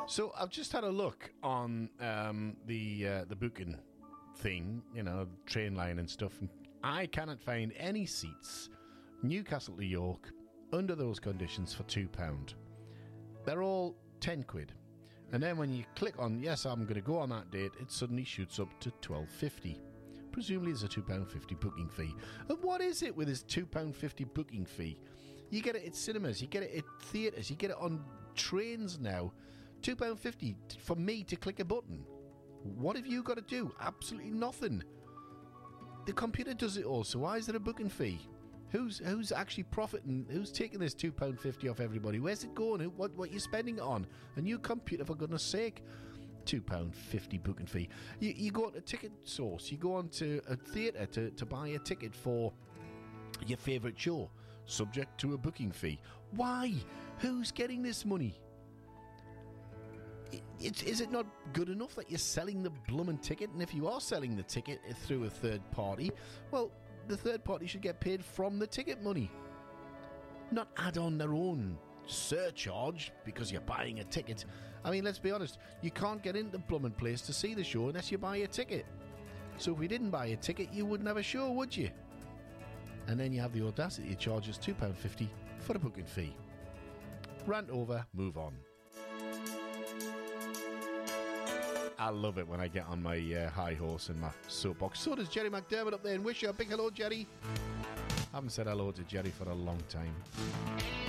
So I've just had a look on the booking thing, train line and stuff, and I cannot find any seats Newcastle to York under those conditions for £2. They're all 10 quid. And then when you click on, yes, I'm going to go on that date, it suddenly shoots up to £12.50. Presumably there's a £2.50 booking fee. And what is it with this £2.50 booking fee? You get it at cinemas, you get it at theatres, you get it on trains now. £2.50 for me to click a button. What have you got to do? Absolutely nothing. The computer does it all, so why is there a booking fee? Who's actually profiting? Who's taking this £2.50 off everybody? Where's it going? What are you spending it on? A new computer, for goodness sake. £2.50 booking fee. You go on to Ticket Source, you go on to a theatre to buy a ticket for your favourite show, subject to a booking fee. Why? Who's getting this money? Is it not good enough that you're selling the bloomin' ticket? And if you are selling the ticket through a third party, well, the third party should get paid from the ticket money, not add on their own surcharge because you're buying a ticket. I mean, let's be honest, you can't get into the bloomin' place to see the show unless you buy a ticket. So if we didn't buy a ticket, you wouldn't have a show, would you? And then you have the audacity to charge us £2.50 for a booking fee. Rant over, move on. I love it when I get on my high horse and my soapbox. So does Jerry McDermott up there in Wishaw. Big hello, Jerry. Haven't said hello to Jerry for a long time.